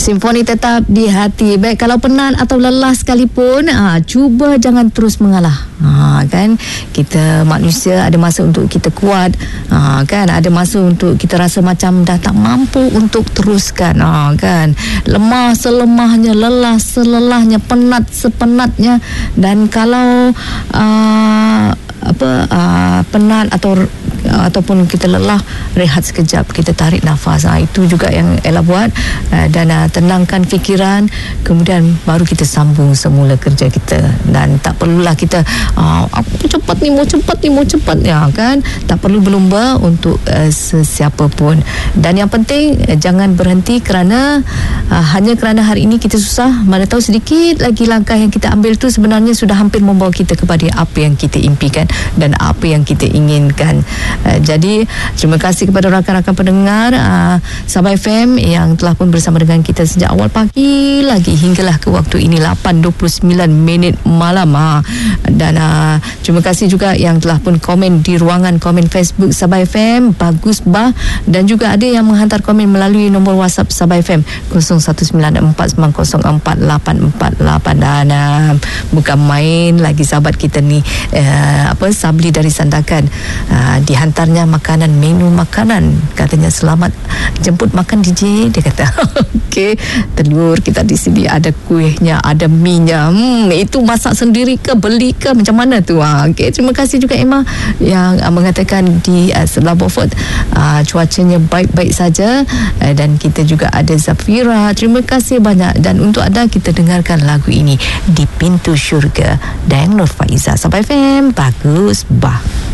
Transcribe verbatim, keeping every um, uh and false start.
Simfoni tetap di hati. Baik, kalau penat atau lelah sekalipun, ha, cuba jangan terus mengalah. Ha, kan kita manusia ada masa untuk kita kuat, ha, kan ada masa untuk kita rasa macam dah tak mampu untuk teruskan, ha, kan lemah selemahnya, lelah selelahnya, penat sepenatnya. Dan kalau uh, apa uh, penat atau uh, ataupun kita lelah, rehat sekejap, kita tarik nafas, ha, itu juga yang Ella buat, uh, dan uh, tenangkan fikiran, kemudian baru kita sambung semula kerja kita. Dan tak perlulah kita uh, aku cepat ni, mau cepat ni, mau cepat ya, kan tak perlu berlumba untuk uh, sesiapa pun. Dan yang penting uh, jangan berhenti kerana uh, hanya kerana hari ini kita susah, mana tahu sedikit lagi langkah yang kita ambil tu sebenarnya sudah hampir membawa kita kepada apa yang kita impikan dan apa yang kita inginkan. Uh, jadi terima kasih kepada rakan-rakan pendengar uh, Sabah F M yang telah pun bersama dengan kita sejak awal pagi lagi hinggalah ke waktu ini lapan dua puluh sembilan minit malam. Uh, dan uh, terima kasih juga yang telah pun komen di ruangan komen Facebook Sabah F M. Bagus bah. Dan juga ada yang menghantar komen melalui nombor WhatsApp Sabah F M kosong satu sembilan empat sembilan kosong empat lapan empat lapan. Dan uh, bukan main lagi sahabat kita ni, uh, apa Sabli dari Sandakan, uh, dihantarnya makanan, menu makanan, katanya selamat jemput makan D J, dia kata. Okey, telur kita di sini ada kuihnya, ada minyak. Hmm, itu masak sendiri ke beli ke macam mana tu? Ha, okey, terima kasih juga Emma yang uh, mengatakan di uh, sebelah Beaufort uh, cuacanya baik-baik saja, uh, dan kita juga ada Zafira. Terima kasih banyak. Dan untuk anda, kita dengarkan lagu ini Di Pintu Syurga dan Nur Faiza. Sabah F M, bagus bah.